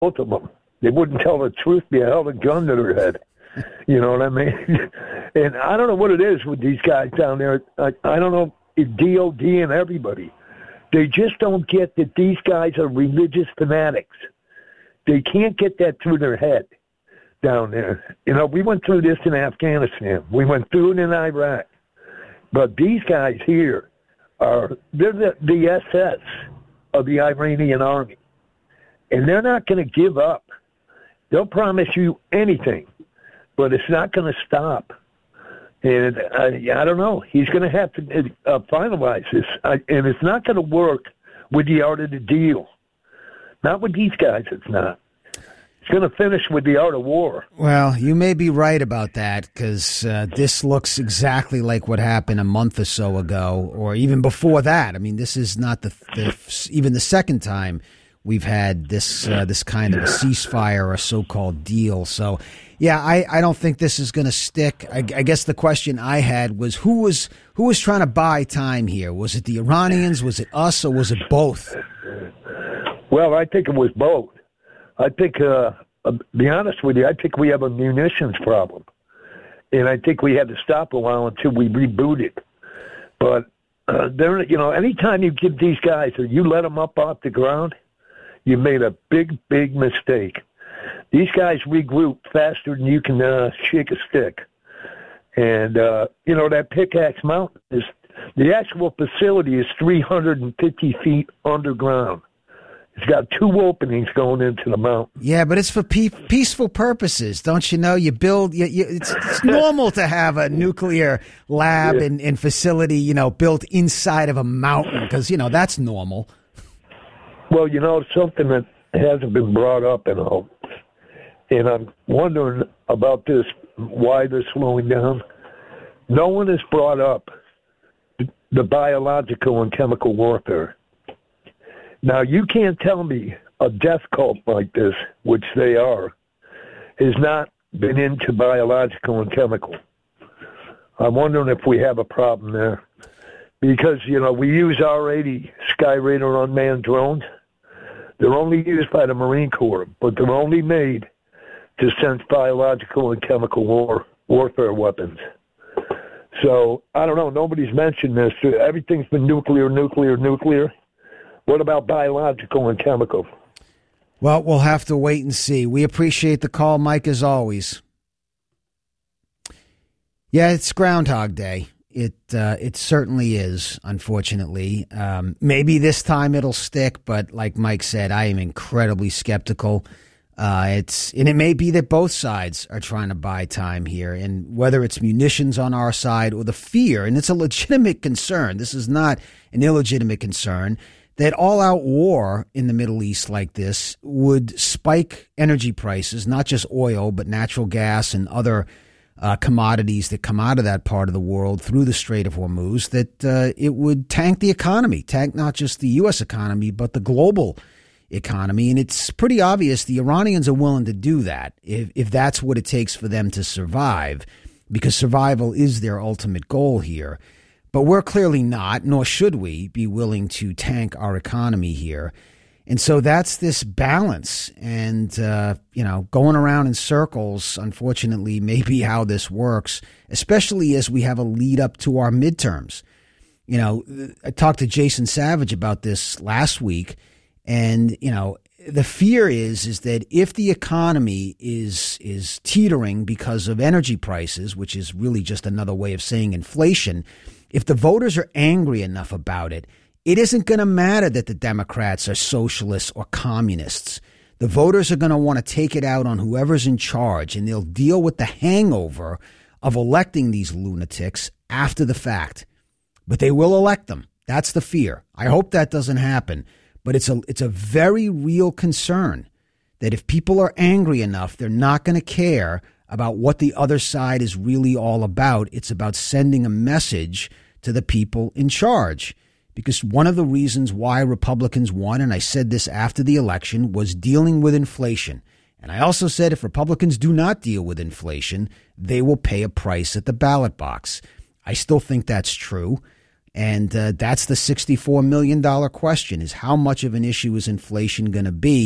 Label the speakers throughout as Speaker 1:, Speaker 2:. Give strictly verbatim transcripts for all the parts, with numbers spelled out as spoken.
Speaker 1: both of them. They wouldn't tell the truth. They held a gun to their head. You know what I mean? And I don't know what it is with these guys down there. I, I don't know if D O D and everybody. They just don't get that these guys are religious fanatics. They can't get that through their head down there. You know, we went through this in Afghanistan. We went through it in Iraq. But these guys here are, they're the, the S S of the Iranian army. And they're not going to give up. They'll promise you anything, but it's not going to stop. And I, I don't know. He's going to have to uh, finalize this. I, and it's not going to work with the art of the deal. Not with these guys, it's not. It's going to finish with the art of war.
Speaker 2: Well, you may be right about that, because uh, this looks exactly like what happened a month or so ago, or even before that. I mean, this is not the, the even the second time we've had this uh, this kind of a ceasefire or a so-called deal. So, yeah, I, I don't think this is going to stick. I, I guess the question I had was who was who was trying to buy time here? Was it the Iranians? Was it us? Or was it both?
Speaker 1: Well, I think it was both. I think, uh, uh, be honest with you, I think we have a munitions problem. And I think we had to stop a while until we reboot it. But, uh, there, you know, anytime you give these guys or you let them up off the ground, you made a big, big mistake. These guys regroup faster than you can uh, shake a stick. And, uh, you know, that Pickaxe Mountain, is the actual facility is three hundred fifty feet underground. It's got two openings going into the mountain.
Speaker 2: Yeah, but it's for pe- peaceful purposes, don't you know? You build. You, you, it's, it's normal to have a nuclear lab yeah. and, and facility, you know, built inside of a mountain because you know that's normal.
Speaker 1: Well, you know, something that hasn't been brought up in all, and I'm wondering about this, why they're slowing down. No one has brought up the biological and chemical warfare. Now, you can't tell me a death cult like this, which they are, has not been into biological and chemical. I'm wondering if we have a problem there. Because, you know, we use R eighty Skyraider unmanned drones. They're only used by the Marine Corps, but they're only made to sense biological and chemical war, warfare weapons. So, I don't know, nobody's mentioned this. Everything's been nuclear, nuclear, nuclear. What about biological and chemical?
Speaker 2: Well, we'll have to wait and see. We appreciate the call, Mike, as always. Yeah, it's Groundhog Day. It uh, it certainly is, unfortunately. Um, maybe this time it'll stick, but like Mike said, I am incredibly skeptical. Uh, it's and it may be that both sides are trying to buy time here, and whether it's munitions on our side or the fear, and it's a legitimate concern. This is not an illegitimate concern. That all-out war in the Middle East like this would spike energy prices, not just oil, but natural gas and other uh, commodities that come out of that part of the world through the Strait of Hormuz, that uh, it would tank the economy, tank not just the U S economy, but the global economy. And it's pretty obvious the Iranians are willing to do that if, if that's what it takes for them to survive, because survival is their ultimate goal here. But we're clearly not, nor should we, be willing to tank our economy here. And so that's this balance. And, uh, you know, going around in circles, unfortunately, may be how this works, especially as we have a lead up to our midterms. You know, I talked to Jason Savage about this last week. And, you know, the fear is is that if the economy is is teetering because of energy prices, which is really just another way of saying inflation, if the voters are angry enough about it, it isn't going to matter that the Democrats are socialists or communists. The voters are going to want to take it out on whoever's in charge, and they'll deal with the hangover of electing these lunatics after the fact. But they will elect them. That's the fear. I hope that doesn't happen. But it's a it's a very real concern that if people are angry enough, they're not going to care about what the other side is really all about. It's about sending a message to the people in charge. Because one of the reasons why Republicans won, and I said this after the election, was dealing with inflation. And I also said if Republicans do not deal with inflation, they will pay a price at the ballot box. I still think that's true. And uh, that's the sixty-four million dollars question, is how much of an issue is inflation going to be?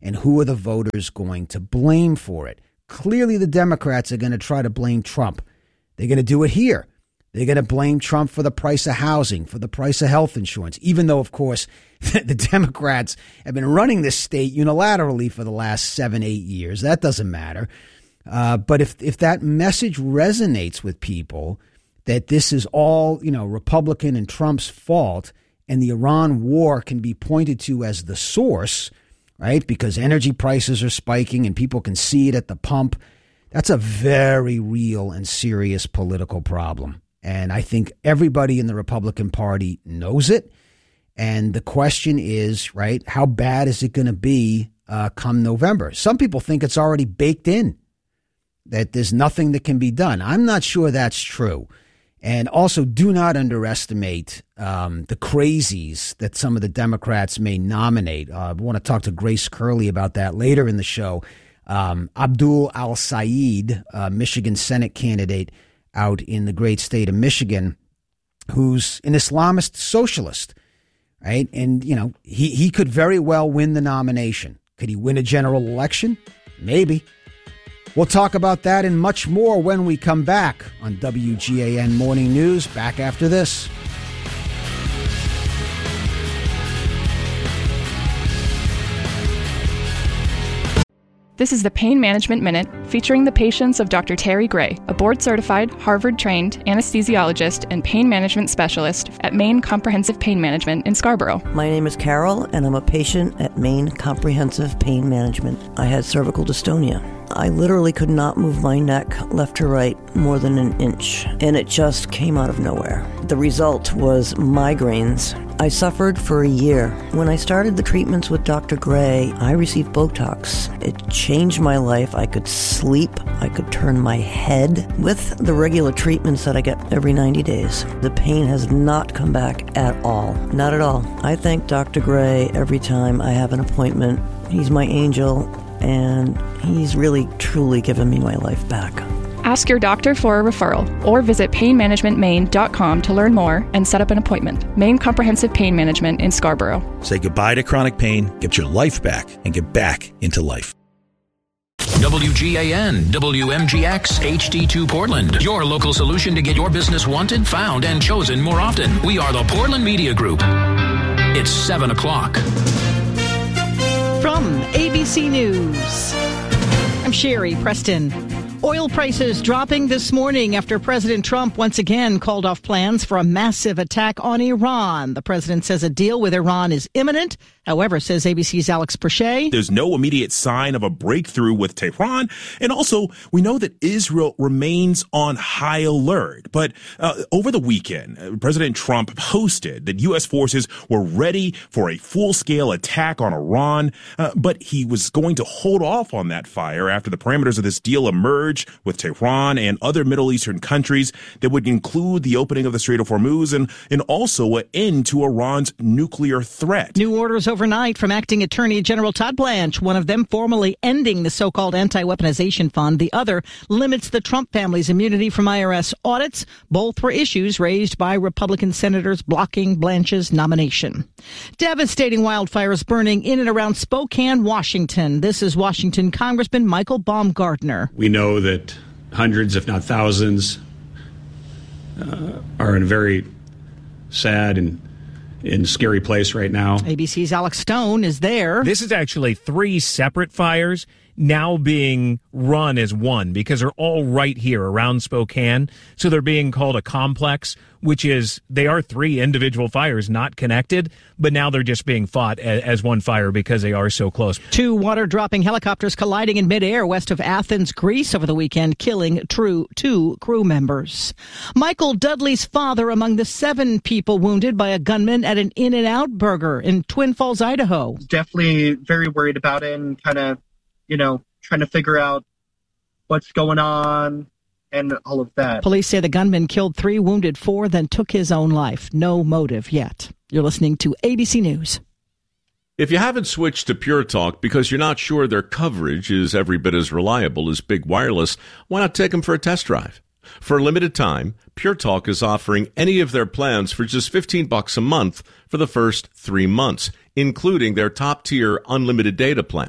Speaker 2: And who are the voters going to blame for it? Clearly, the Democrats are going to try to blame Trump. They're going to do it here. They're going to blame Trump for the price of housing, for the price of health insurance, even though, of course, the Democrats have been running this state unilaterally for the last seven, eight years. That doesn't matter. Uh, but if if that message resonates with people, that this is all, you know, Republican and Trump's fault, and the Iran war can be pointed to as the source, right? Because energy prices are spiking and people can see it at the pump. That's a very real and serious political problem. And I think everybody in the Republican Party knows it. And the question is, right, how bad is it going to be uh, come November? Some people think it's already baked in, that there's nothing that can be done. I'm not sure that's true. And also, do not underestimate um, the crazies that some of the Democrats may nominate. Uh, I want to talk to Grace Curley about that later in the show. Um, Abdul Al-Sayed, uh, Michigan Senate candidate out in the great state of Michigan, who's an Islamist socialist, right? And, you know, he, he could very well win the nomination. Could he win a general election? Maybe. We'll talk about that and much more when we come back on W G A N Morning News. Back after this.
Speaker 3: This is the Pain Management Minute, featuring the patients of Doctor Terry Gray, a board-certified, Harvard-trained anesthesiologist and pain management specialist at Maine Comprehensive Pain Management in Scarborough.
Speaker 4: My name is Carol, and I'm a patient at Maine Comprehensive Pain Management. I had cervical dystonia. I literally could not move my neck left to right more than an inch, and it just came out of nowhere. The result was migraines. I suffered for a year. When I started the treatments with Doctor Gray, I received Botox. It changed my life. I could sleep. I could turn my head. With the regular treatments that I get every ninety days, the pain has not come back at all. Not at all. I thank Doctor Gray every time I have an appointment. He's my angel, and he's really, truly given me my life back.
Speaker 3: Ask your doctor for a referral or visit pain management maine dot com to learn more and set up an appointment. Maine Comprehensive Pain Management in Scarborough.
Speaker 5: Say goodbye to chronic pain, get your life back, and get back into life.
Speaker 6: W G A N, W M G X, H D two Portland. Your local solution to get your business wanted, found, and chosen more often. We are the Portland Media Group. It's seven o'clock.
Speaker 7: From A B C News, I'm Sherry Preston. Oil prices dropping this morning after President Trump once again called off plans for a massive attack on Iran. The president says a deal with Iran is imminent. However, says A B C's Alex Perche,
Speaker 8: there's no immediate sign of a breakthrough with Tehran. And also, we know that Israel remains on high alert. But uh, over the weekend, uh, President Trump posted that U S forces were ready for a full-scale attack on Iran. Uh, but he was going to hold off on that fire after the parameters of this deal emerged with Tehran and other Middle Eastern countries that would include the opening of the Strait of Hormuz and, and also an end to Iran's nuclear threat.
Speaker 7: New orders overnight from Acting Attorney General Todd Blanche, one of them formally ending the so-called anti-weaponization fund. The other limits the Trump family's immunity from I R S audits. Both were issues raised by Republican senators blocking Blanche's nomination. Devastating wildfires burning in and around Spokane, Washington. This is Washington Congressman Michael Baumgartner.
Speaker 9: We know that hundreds, if not thousands, uh, are in a very sad and in a scary place right now.
Speaker 7: A B C's Alex Stone is there.
Speaker 10: This is actually three separate fires now being run as one because they're all right here around Spokane. So they're being called a complex, which is they are three individual fires not connected, but now they're just being fought as one fire because they are so close.
Speaker 7: Two water-dropping helicopters colliding in midair west of Athens, Greece over the weekend, killing true two crew members. Michael Dudley's father among the seven people wounded by a gunman at an In-N-Out Burger in Twin Falls, Idaho.
Speaker 11: Definitely very worried about it and kind of, you know, trying to figure out what's going on and all of that.
Speaker 7: Police say the gunman killed three, wounded four, then took his own life. No motive yet. You're listening to A B C News.
Speaker 12: If you haven't switched to Pure Talk because you're not sure their coverage is every bit as reliable as Big Wireless, why not take them for a test drive? For a limited time, Pure Talk is offering any of their plans for just fifteen bucks a month for the first three months, including their top-tier unlimited data plan.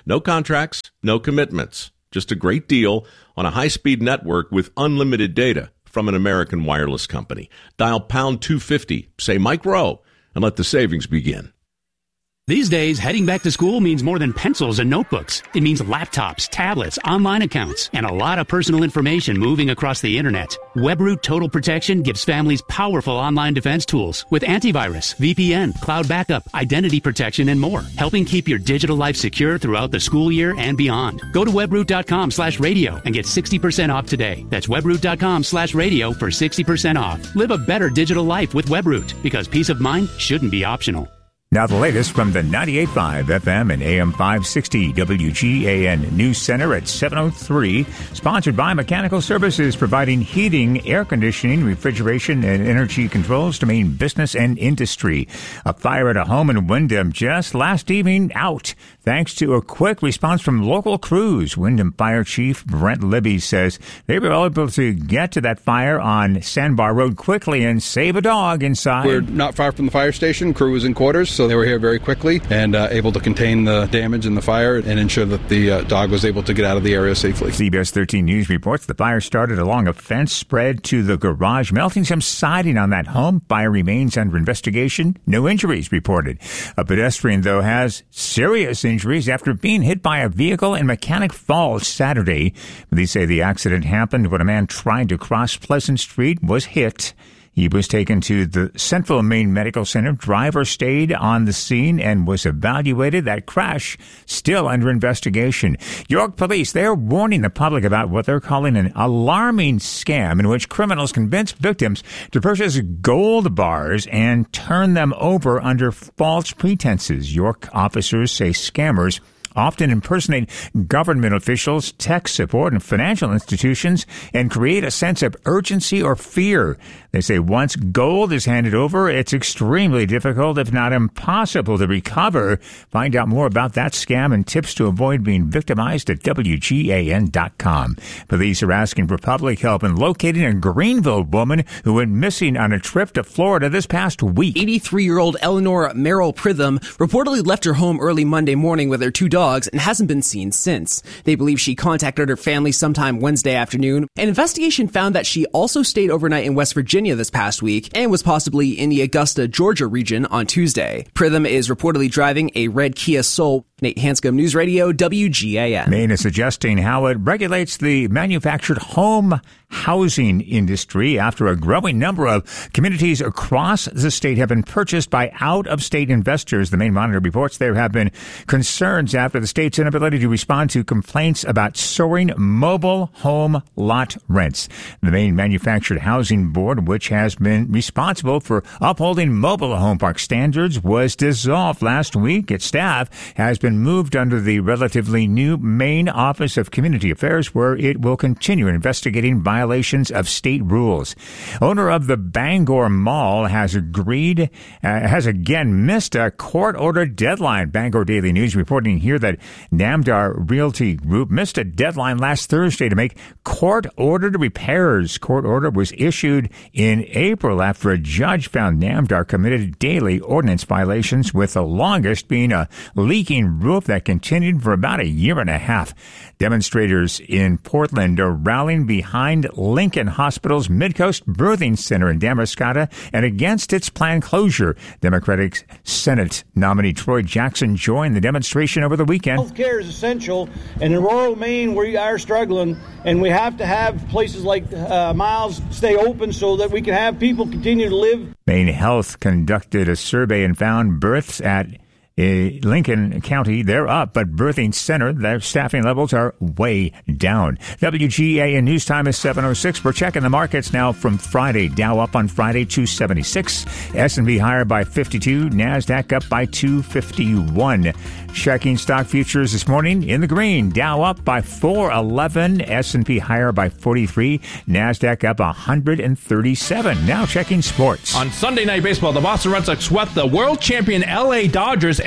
Speaker 12: No contracts, no commitments. Just a great deal on a high-speed network with unlimited data from an American wireless company. Dial pound two fifty, say Mike Rowe, and let the savings begin.
Speaker 13: These days, heading back to school means more than pencils and notebooks. It means laptops, tablets, online accounts, and a lot of personal information moving across the internet. WebRoot Total Protection gives families powerful online defense tools with antivirus, V P N, cloud backup, identity protection, and more, helping keep your digital life secure throughout the school year and beyond. Go to webroot.com slash radio and get sixty percent off today. That's webroot.com slash radio for sixty percent off. Live a better digital life with WebRoot, because peace of mind shouldn't be optional.
Speaker 14: Now the latest from the ninety-eight point five F M and A M five sixty W G A N News Center at seven oh three. Sponsored by Mechanical Services, providing heating, air conditioning, refrigeration, and energy controls to Maine business and industry. A fire at a home in Windham just last evening out, thanks to a quick response from local crews. Windham Fire Chief Brent Libby says they were able to get to that fire on Sandbar Road quickly and save a dog inside.
Speaker 15: We're not far from the fire station. Crew was in quarters, so they were here very quickly and uh, able to contain the damage in the fire and ensure that the uh, dog was able to get out of the area safely.
Speaker 14: C B S thirteen News reports the fire started along a fence, spread to the garage, melting some siding on that home. Fire remains under investigation. No injuries reported. A pedestrian, though, has serious injuries after being hit by a vehicle in Mechanic Falls Saturday. They say the accident happened when a man trying to cross Pleasant Street was hit. He was taken to the Central Maine Medical Center. Driver stayed on the scene and was evaluated. That crash still under investigation. York police, they're warning the public about what they're calling an alarming scam in which criminals convince victims to purchase gold bars and turn them over under false pretenses. York officers say scammers often impersonate government officials, tech support, and financial institutions and create a sense of urgency or fear. They say once gold is handed over, it's extremely difficult, if not impossible, to recover. Find out more about that scam and tips to avoid being victimized at W G A N dot com. Police are asking for public help in locating a Greenville woman who went missing on a trip to Florida this past week.
Speaker 16: eighty-three-year-old Eleanor Merrill Pritham reportedly left her home early Monday morning with her two dogs and hasn't been seen since. They believe she contacted her family sometime Wednesday afternoon. An investigation found that she also stayed overnight in West Virginia this past week and was possibly in the Augusta, Georgia region on Tuesday. Pritham is reportedly driving a red Kia Soul. Nate Hanscom, News Radio, W G A N.
Speaker 14: Maine is suggesting how it regulates the manufactured home housing industry after a growing number of communities across the state have been purchased by out-of-state investors. The Maine Monitor reports there have been concerns after the state's inability to respond to complaints about soaring mobile home lot rents. The Maine Manufactured Housing Board, which has been responsible for upholding mobile home park standards, was dissolved last week. Its staff has been moved under the relatively new Maine Office of Community Affairs, where it will continue investigating violations of state rules. Owner of the Bangor Mall has agreed, uh, has again missed a court-ordered deadline. Bangor Daily News reporting here that Namdar Realty Group missed a deadline last Thursday to make court-ordered repairs. Court order was issued in April after a judge found Namdar committed daily ordinance violations, with the longest being a leaking roof that continued for about a year and a half. Demonstrators in Portland are rallying behind Lincoln Hospital's Midcoast Birthing Center in Damariscotta and against its planned closure. Democratic Senate nominee Troy Jackson joined the demonstration over the weekend.
Speaker 17: Health care is essential, and in rural Maine we are struggling, and we have to have places like uh, Miles stay open so that we can have people continue to live.
Speaker 14: Maine Health conducted a survey and found births at Uh, Lincoln County, they're up, but birthing center, their staffing levels are way down. W G A N News Time is seven oh six. We're checking the markets now from Friday. Dow up on Friday, two seventy-six. S and P higher by fifty-two. NASDAQ up by two fifty-one. Checking stock futures this morning in the green. Dow up by four eleven. S and P higher by forty-three. NASDAQ up one hundred thirty-seven. Now checking sports.
Speaker 18: On Sunday Night Baseball, the Boston Red Sox swept the world champion L A Dodgers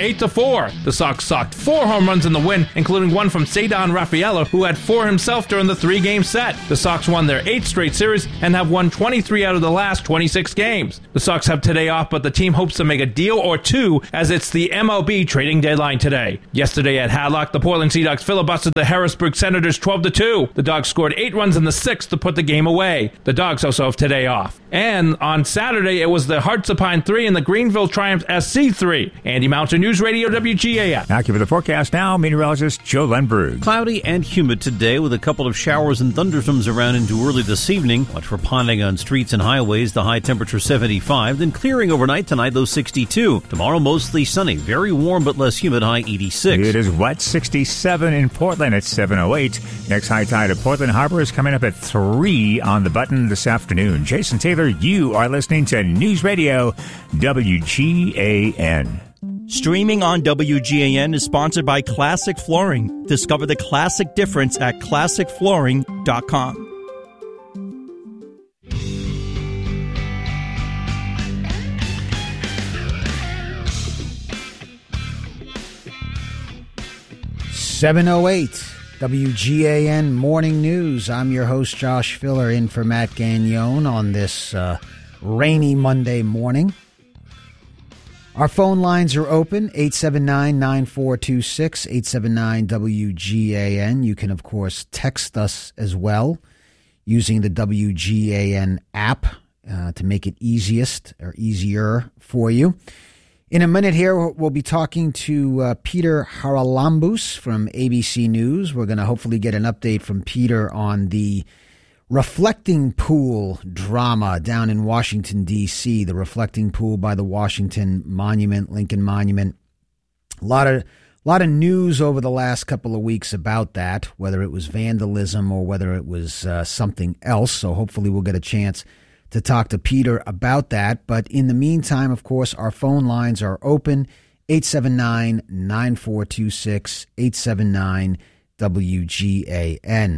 Speaker 18: eight to four. The Sox socked four home runs in the win, including one from Cedar Rafaela, who had four himself during the three-game set. The Sox won their eighth straight series and have won twenty-three out of the last twenty-six games. The Sox have today off, but the team hopes to make a deal or two as it's the M L B trading deadline today. Yesterday at Hadlock, the Portland Sea Dogs filibustered the Harrisburg Senators twelve to two. The Dogs scored eight runs in the sixth to put the game away. The Dogs also have today off. And on Saturday, it was the Hearts of Pine three and the Greenville Triumph S C three. Andy Mountain News Radio W G A N.
Speaker 14: Back to the forecast now, meteorologist Joe Lundberg.
Speaker 19: Cloudy and humid today with a couple of showers and thunderstorms around into early this evening. Watch for ponding on streets and highways. The high temperature seventy-five, then clearing overnight tonight, though sixty-two. Tomorrow mostly sunny, very warm but less humid, high eighty-six.
Speaker 14: It is wet, sixty-seven in Portland at seven oh eight. Next high tide at Portland Harbor is coming up at three on the button this afternoon. Jason Taylor, you are listening to News Radio W G A N.
Speaker 20: Streaming on W G A N is sponsored by Classic Flooring. Discover the classic difference at classic flooring dot com.
Speaker 2: seven oh eight W G A N Morning News. I'm your host, Josh Filler, in for Matt Gagnon on this uh, rainy Monday morning. Our phone lines are open, eight seven nine, nine four two six, eight seven nine W G A N. You can, of course, text us as well using the W G A N app uh, to make it easiest or easier for you. In a minute here, we'll be talking to uh, Peter Haralambous from A B C News. We're going to hopefully get an update from Peter on the Reflecting Pool drama down in Washington, D C, the Reflecting Pool by the Washington Monument, Lincoln Monument. A lot of, lot of news over the last couple of weeks about that, whether it was vandalism or whether it was uh, something else. So hopefully we'll get a chance to talk to Peter about that. But in the meantime, of course, our phone lines are open, eight seven nine, nine four two six, eight seven nine W G A N.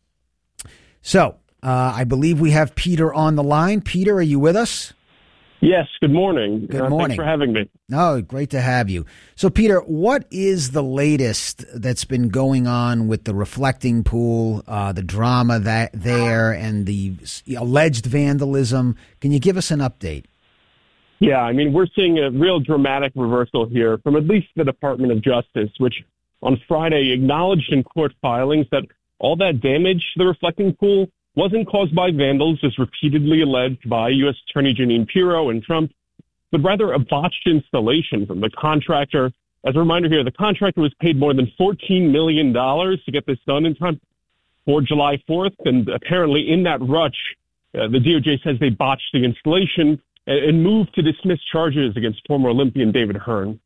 Speaker 2: So uh, I believe we have Peter on the line. Peter, are you with us?
Speaker 21: Yes, good morning.
Speaker 2: Good
Speaker 21: uh,
Speaker 2: morning.
Speaker 21: Thanks for having me.
Speaker 2: No, great to have you. So, Peter, what is the latest that's been going on with the Reflecting Pool, uh, the drama that there, and the alleged vandalism? Can you give us an update?
Speaker 21: Yeah, I mean, we're seeing a real dramatic reversal here from at least the Department of Justice, which on Friday acknowledged in court filings that all that damage to the Reflecting Pool wasn't caused by vandals, as repeatedly alleged by U S Attorney Jeanine Pirro and Trump, but rather a botched installation from the contractor. As a reminder here, the contractor was paid more than fourteen million dollars to get this done in time for July fourth, and apparently in that rush, uh, the D O J says they botched the installation and, and moved to dismiss charges against former Olympian David Hearn.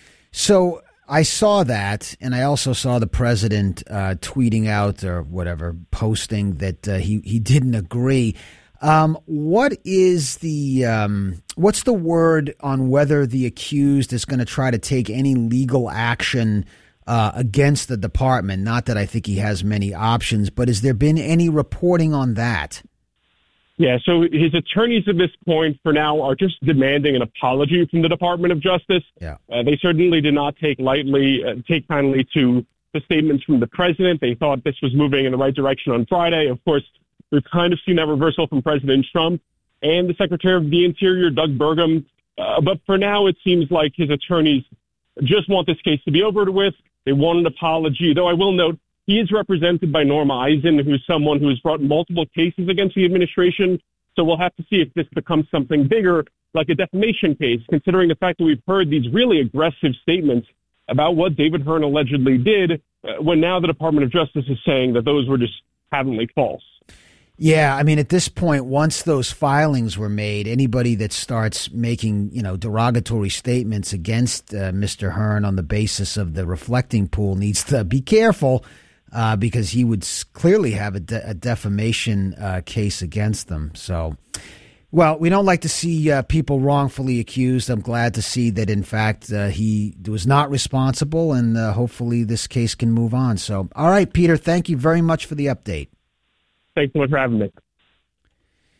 Speaker 2: So I saw that, and I also saw the president uh, tweeting out or whatever, posting that uh, he he didn't agree. Um, what is the um, what's the word on whether the accused is going to try to take any legal action uh, against the department? Not that I think he has many options, but has there been any reporting on that?
Speaker 21: Yeah, so his attorneys at this point for now are just demanding an apology from the Department of Justice.
Speaker 2: Yeah.
Speaker 21: Uh, they certainly did not take lightly, uh, take kindly to the statements from the president. They thought this was moving in the right direction on Friday. Of course, we've kind of seen that reversal from President Trump and the Secretary of the Interior, Doug Burgum. Uh, but for now, it seems like his attorneys just want this case to be over with. They want an apology, though I will note, he is represented by Norma Eisen, who's someone who has brought multiple cases against the administration. So we'll have to see if this becomes something bigger, like a defamation case, considering the fact that we've heard these really aggressive statements about what David Hearn allegedly did, uh, when now the Department of Justice is saying that those were just patently false.
Speaker 2: Yeah, I mean, at this point, once those filings were made, anybody that starts making, you know, derogatory statements against uh, Mister Hearn on the basis of the Reflecting Pool needs to be careful. Uh, because he would clearly have a, de- a defamation uh, case against them. So, well, we don't like to see uh, people wrongfully accused. I'm glad to see that, in fact, uh, he was not responsible, and uh, hopefully this case can move on. So, all right, Peter, thank you very much for the update.
Speaker 21: Thanks so much for having me.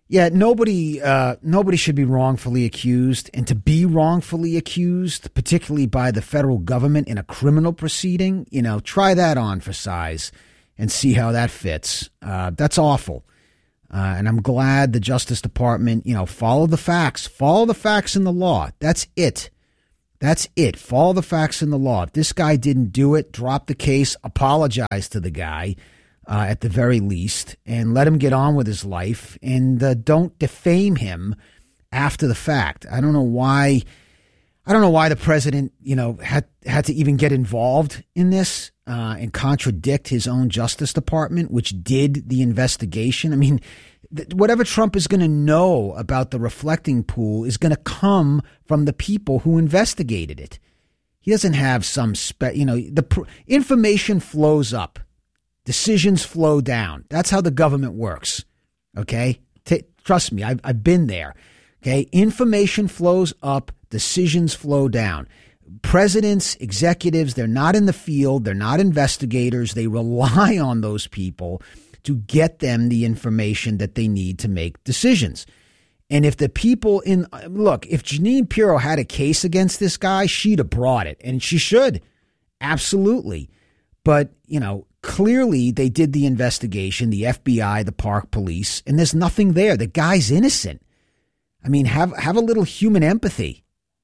Speaker 2: Yeah, nobody uh, nobody should be wrongfully accused, and to be wrongfully accused, particularly by the federal government in a criminal proceeding, you know, try that on for size and see how that fits. Uh, that's awful. Uh, and I'm glad the Justice Department, you know, follow the facts, follow the facts in the law. That's it. That's it. Follow the facts in the law. If this guy didn't do it, drop the case, apologize to the guy. Uh, at the very least, and let him get on with his life, and uh, don't defame him after the fact. I don't know why. I don't know why the president, you know, had had to even get involved in this uh, and contradict his own Justice Department, which did the investigation. I mean, th- whatever Trump is going to know about the reflecting pool is going to come from the people who investigated it. He doesn't have some spe- you know, the pr- information flows up. Decisions flow down. That's how the government works. Okay? T- trust me, I've, I've been there. Okay? Information flows up. Decisions flow down. Presidents, executives, they're not in the field. They're not investigators. They rely on those people to get them the information that they need to make decisions. And if the people in, look, if Jeanine Pirro had a case against this guy, she'd have brought it. And she should. Absolutely. But, you know, clearly they did the investigation, the F B I, the Park Police, and there's nothing there. The guy's innocent. I mean, have have a little human empathy.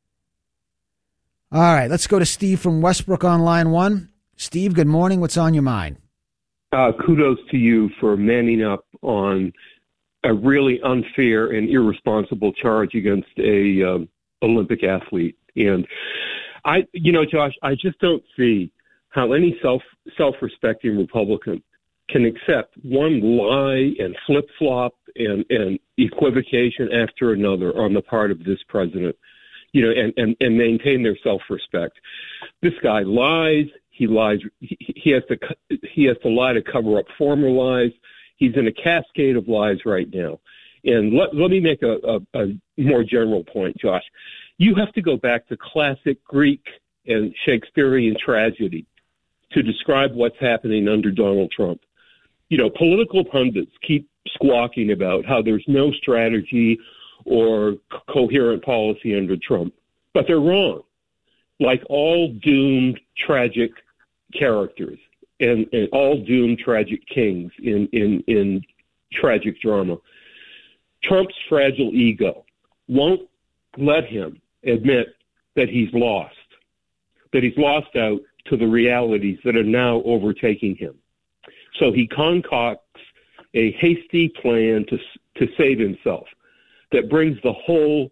Speaker 2: All right, let's go to Steve from Westbrook on line one. Steve, good morning. What's on your mind?
Speaker 1: Uh, kudos to you for manning up on a really unfair and irresponsible charge against a um, Olympic athlete. And I, you know, Josh, I just don't see how any self self-respecting Republican can accept one lie and flip-flop and, and equivocation after another on the part of this president, you know, and, and, and maintain their self-respect. This guy lies. He lies. He, he has to he has to lie to cover up former lies. He's in a cascade of lies right now. And let, let me make a, a, a more general point, Josh. You have to go back to classic Greek and Shakespearean tragedy to describe what's happening under Donald Trump. You know, political pundits keep squawking about how there's no strategy or co- coherent policy under Trump, but they're wrong. Like all doomed tragic characters and, and all doomed tragic kings in, in, in tragic drama, Trump's fragile ego won't let him admit that he's lost, that he's lost out to the realities that are now overtaking him. So he concocts a hasty plan to to save himself that brings the whole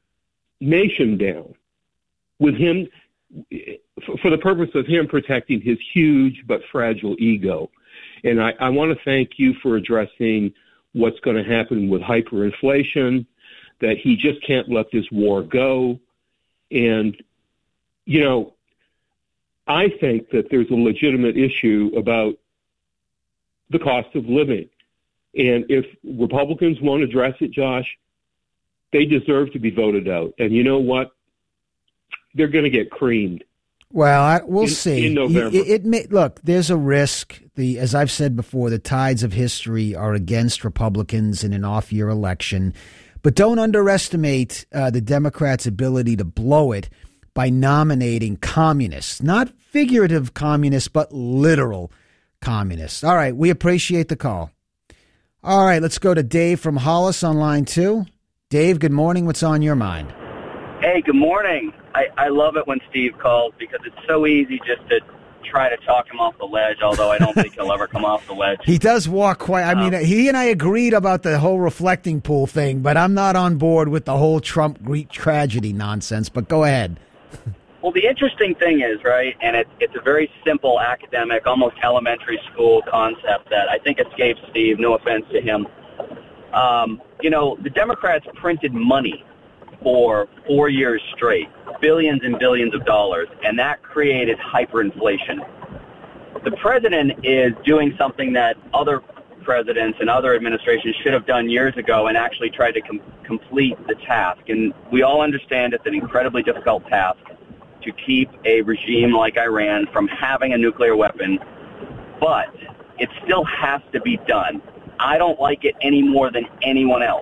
Speaker 1: nation down, with him for the purpose of him protecting his huge but fragile ego. And I, I want to thank you for addressing what's going to happen with hyperinflation, that he just can't let this war go. And, you know, I think that there's a legitimate issue about the cost of living. And if Republicans won't address it, Josh, they deserve to be voted out. And you know what? They're going to get creamed.
Speaker 2: Well, I, we'll
Speaker 1: in,
Speaker 2: see.
Speaker 1: In November.
Speaker 2: It, it may, look, there's a risk. The as I've said before, the tides of history are against Republicans in an off-year election. But don't underestimate uh, the Democrats' ability to blow it by nominating communists, not figurative communists, but literal communists. All right, we appreciate the call. All right, let's go to Dave from Hollis on line two. Dave, good morning. What's on your mind?
Speaker 22: Hey, good morning. I, I love it when Steve calls because it's so easy just to try to talk him off the ledge, although I don't think he'll ever come off the ledge.
Speaker 2: He does walk quite, I mean, um, he and I agreed about the whole reflecting pool thing, but I'm not on board with the whole Trump Greek tragedy nonsense, but go ahead.
Speaker 22: Well, the interesting thing is, right, and it, it's a very simple academic, almost elementary school concept that I think escapes Steve, no offense to him. Um, you know, the Democrats printed money for four years straight, billions and billions of dollars, and that created hyperinflation. The president is doing something that other presidents and other administrations should have done years ago and actually tried to com- complete the task. And we all understand it's an incredibly difficult task to keep a regime like Iran from having a nuclear weapon, but it still has to be done. I don't like it any more than anyone else.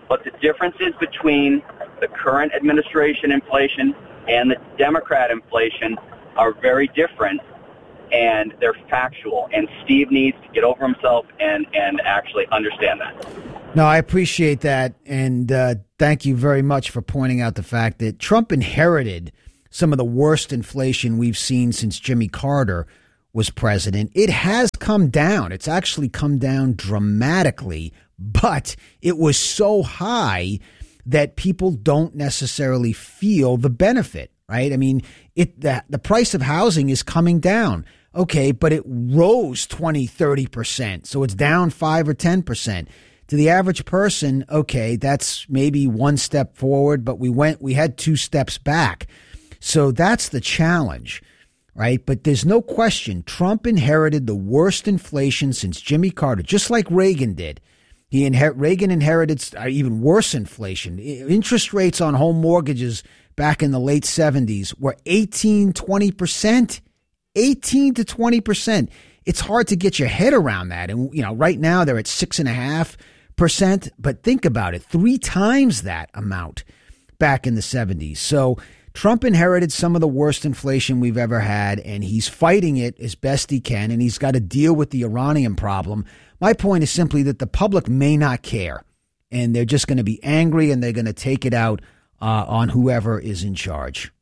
Speaker 22: But the differences between the current administration inflation and the Democrat inflation are very different, and they're factual. And Steve needs to get over himself and, and actually understand that.
Speaker 2: No, I appreciate that, and uh, thank you very much for pointing out the fact that Trump inherited some of the worst inflation we've seen since Jimmy Carter was president. It has come down. It's actually come down dramatically, but it was so high that people don't necessarily feel the benefit, right? I mean, it the, the price of housing is coming down. Okay, but it rose twenty, thirty percent, so it's down five or ten percent. To the average person, okay, that's maybe one step forward, but we went, we had two steps back. So that's the challenge, right? But there's no question Trump inherited the worst inflation since Jimmy Carter, just like Reagan did. He inher- Reagan inherited even worse inflation. Interest rates on home mortgages back in the late seventies were eighteen, twenty percent, eighteen to twenty percent. It's hard to get your head around that. And, you know, right now they're at six and a half percent, but think about it, three times that amount back in the seventies. So Trump inherited some of the worst inflation we've ever had, and he's fighting it as best he can, and he's got to deal with the Iranian problem. My point is simply that the public may not care, and they're just going to be angry, and they're going to take it out uh, on whoever is in charge.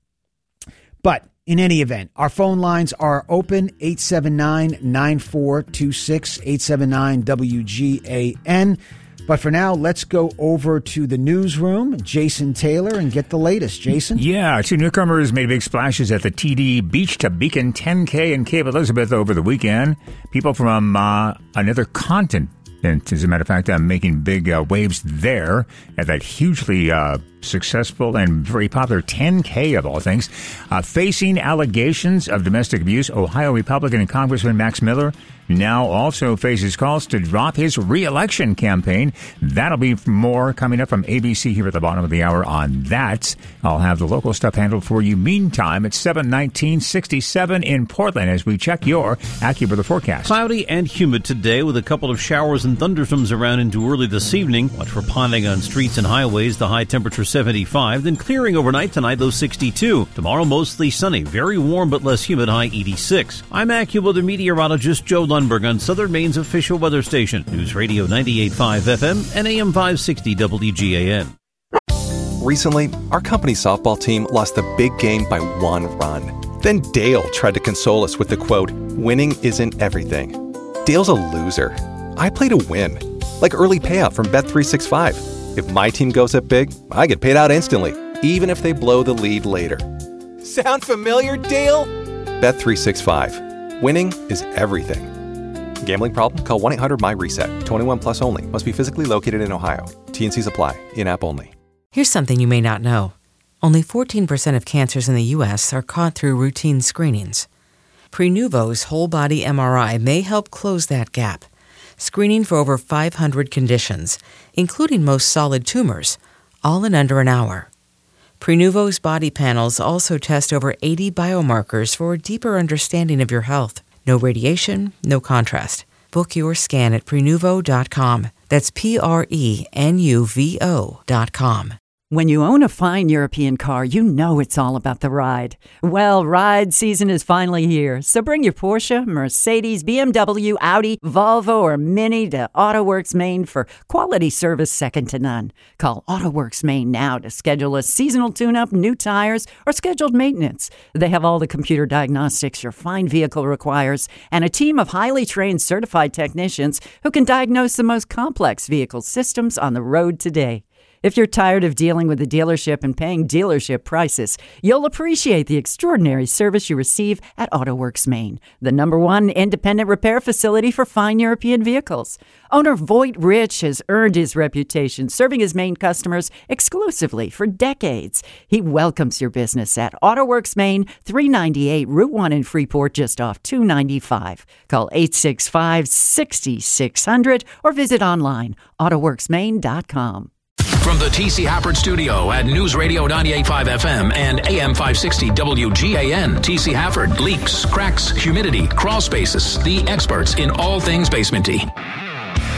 Speaker 2: But in any event, our phone lines are open, eight seven nine, nine four two six, eight seven nine W G A N. But for now, let's go over to the newsroom, Jason Taylor, and get the latest. Jason?
Speaker 14: Yeah, two newcomers made big splashes at the T D Beach to Beacon ten K in Cape Elizabeth over the weekend. People from uh, another continent, as a matter of fact, uh, making big uh, waves there at that hugely uh, successful and very popular ten K of all things. Uh, facing allegations of domestic abuse, Ohio Republican and Congressman Max Miller now also faces calls to drop his re-election campaign. That'll be more coming up from A B C here at the bottom of the hour on that. I'll have the local stuff handled for you. Meantime, it's seven nineteen, sixty-seven in Portland as we check your AccuWeather forecast.
Speaker 19: Cloudy and humid today with a couple of showers and thunderstorms around into early this evening. Watch for ponding on streets and highways. The high temperature seventy-five, then clearing overnight tonight, low sixty-two. Tomorrow mostly sunny, very warm but less humid, high eighty-six. I'm AccuWeather meteorologist Joe Lundberg on Southern Maine's official weather station, News Radio ninety-eight point five F M and A M five sixty W G A N.
Speaker 3: Recently, our company softball team lost the big game by one run. Then Dale tried to console us with the quote, "Winning isn't everything." Dale's a loser. I play to win, like early payout from Bet three sixty-five. If my team goes up big, I get paid out instantly, even if they blow the lead later. Sound familiar, Dale? Bet three sixty-five. Winning is everything. Gambling problem? Call one eight hundred M Y reset. twenty-one plus only. Must be physically located in Ohio. T and C's apply. In-app only.
Speaker 4: Here's something you may not know. Only fourteen percent of cancers in the U S are caught through routine screenings. Prenuvo's whole-body M R I may help close that gap. Screening for over five hundred conditions, including most solid tumors, all in under an hour. Prenuvo's body panels also test over eighty biomarkers for a deeper understanding of your health. No radiation, no contrast. Book your scan at Prenuvo dot com. That's P R E N U V O dot com.
Speaker 23: When you own a fine European car, you know it's all about the ride. Well, ride season is finally here, so bring your Porsche, Mercedes, B M W, Audi, Volvo, or Mini to AutoWorks Maine for quality service second to none. Call AutoWorks Maine now to schedule a seasonal tune-up, new tires, or scheduled maintenance. They have all the computer diagnostics your fine vehicle requires and a team of highly trained certified technicians who can diagnose the most complex vehicle systems on the road today. If you're tired of dealing with the dealership and paying dealership prices, you'll appreciate the extraordinary service you receive at AutoWorks Maine, the number one independent repair facility for fine European vehicles. Owner Voight Rich has earned his reputation serving his Maine customers exclusively for decades. He welcomes your business at AutoWorks Maine, three ninety-eight Route one in Freeport, just off two ninety-five. Call eight six five, six six zero zero or visit online, autoworks maine dot com.
Speaker 6: From the T C Hafford Studio at News Radio ninety-eight point five F M and A M five sixty W G A N. T C Hafford. Leaks, cracks, humidity, crawl spaces. The experts in all things basementy.